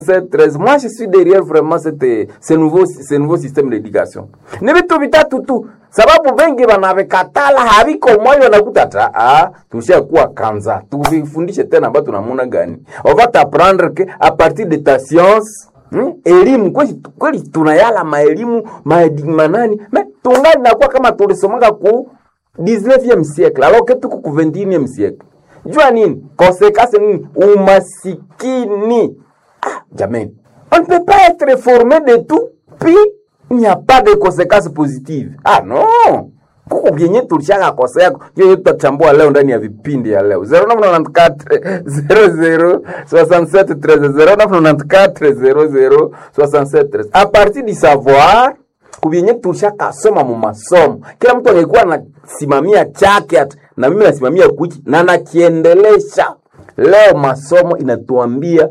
13. Moi, je suis derrière vraiment ce nouveau système d'éducation. Ni vitu vitatu tu. Sababu wengi wanavekatala haviko moyo wanakuta tushakuwa kanza. Tuvifundishe tena ambayo tunamuna gani. On va t'apprendre que à partir de ta science, elimu kweli tunayala maelimu manani. Mais tungali nakuwa kama tulisomanga ku 19e siècle alors que tuko ku 21e siècle. Jua nini? Conséquence nini? Umasikini. Jamais. On ne peut pas être formé de tout, puis il n'y a pas de conséquences positives. Non. Kuko bienye tulishaka kosa yako. Hiyo tutachambua leo ndani ya vipindi ya leo. 0994 00 67 13 0994 00 67 13. À partir du savoir, kubienye tulishaka soma mu masomo. Kila mtu angekuwa anasimamia chake na mimi nasimamia kuchi na nakiendelesha. Leo masomo inatuambia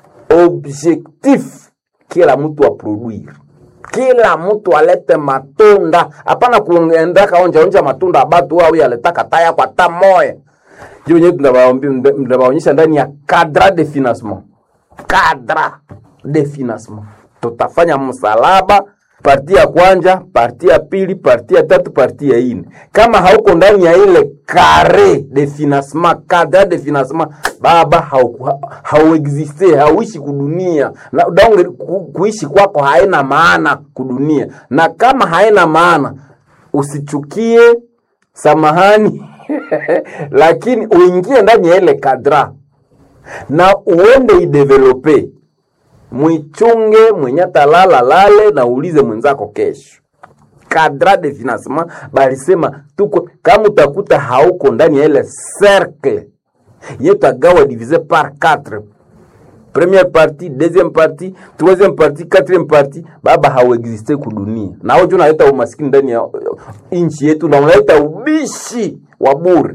objectif kila mtu aproduire, kila mtu alete matunda. Hapana kuenda kaonja matunda abatu au yaletaka taya kwa tamoya. Hiyo nyewe tunawaonyesha ndani ya cadre de financement. Cadre de financement. Tutafanya msalaba, parti ya kwanza, parti ya pili, parti ya tatu, parti ya ine. Kama hauko ndani ya ile carré de financement, cadre de financement, baba hauexiste, hauishi kudunia. Na donge kuishi kwako haina maana kudunia. Na kama haina maana, usichukie, samahani, lakini uingie ndani ya ile cadre na uende idevelope. Mwichunge mwenye talala lale na ulize mwenzako kesho. Cadre de financement balisema tuko kama utakuta hauko ndani ya ile cercle yetu gawa divisé par 4. Première partie, deuxième partie, troisième partie, quatrième partie, baba hauexiste kudunia. Na hojo unaleta umaskini ndani ya inchi yetu na unaleta ubishi wa bure.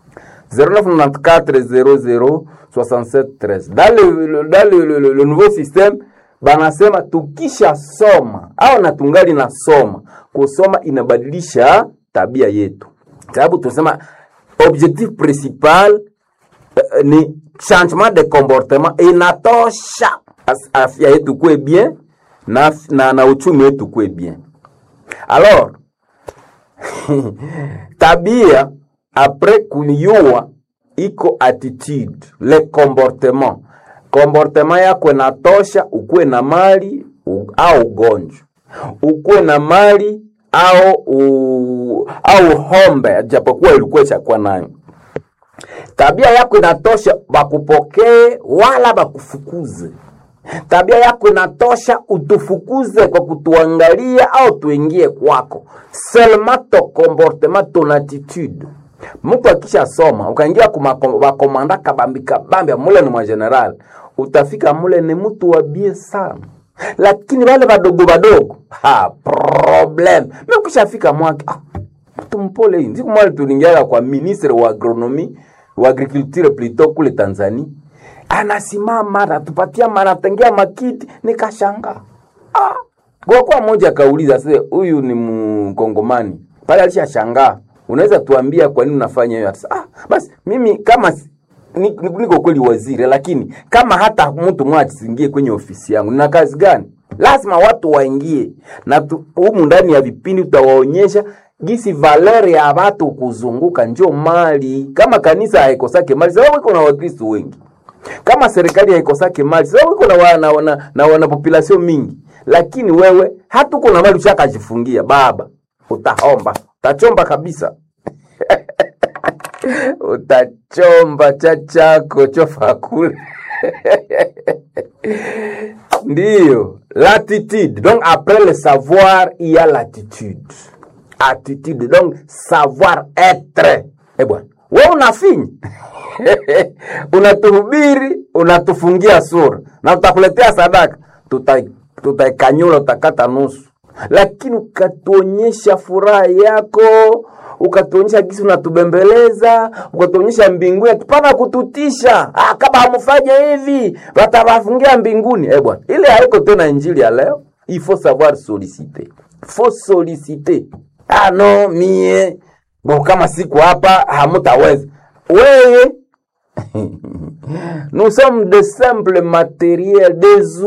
0994 00 67 13. Dans le nouveau système, banasema tukisha soma au natungali na soma. Kusoma inabadilisha tabia yetu. Sababu tunasema objectif principal ni changement de comportement inatosha afya yetu kuwe bien na uchumi wetu kuwe bien. Alors tabia après kuyua iko attitude, le comportement yako inatosha ukuwe na mali au ugonjwa, ukuwe na mali au hombe japokuwa ilikuwa chakwa nayo. Tabia yako inatosha bakupokee wala bakufukuze. Tabia yako inatosha utufukuze kwa kutuangalia au tuingie kwako. Seulement ton comportement, ton attitude. Mtu akisha soma, ukaingia kwa komanda kabambi mule ni mwa general, utafika mule ni mtu wa bie sana. Lakini wale badogo, problem. Mimi ukishafika mwake, mtu mpole hivi. Siku mwale tulingiaga kwa ministre wa agronomie, wa agriculture plutôt kule Tanzania. Anasimama anatupatia manatengia makiti, nikashanga. Kwa moja kauliza sasa huyu ni Mkongomani. Pale alishashangaa. Unaweza tuambia kwa nini unafanya hiyo? Basi mimi kama niko kweli waziri, lakini kama hata mtu mmoja asingie kwenye ofisi yangu, nina kazi gani? Lazima watu waingie. Na humu ndani ya vipindi tutawaonyesha gisi valeur ya watu kuzunguka ndio mali. Kama kanisa haikosake mali, sababu iko na Wakristo wengi. Kama serikali haikosake mali, sababu iko na wana population mingi. Lakini wewe hata uko na mali ushakajifungia, baba utahomba, utachomba kabisa. Utachomba chachako chofa kule. Ndiyo, l'attitude. Donc après le savoir, il y a l'attitude. Attitude, donc savoir être. Bwana, wewe unafinya. Unatuhubiri, unatufungia sura. Na utakuletea sadaka, tutaikanyula, utakata nusu. Lakini ukatuonyesha furaha yako, ukatuonyesha gisi unatubembeleza, ukatuonyesha mbinguni, tupana kututisha. Kama hamfanye hivi, watawafungia mbinguni. Bwana, ile haiko tena injili ya leo. Il faut savoir solliciter. Faut solliciter. Non, mie. Kama siku hapa hamtaweza. Wewe Nous sommes de simples matériels, des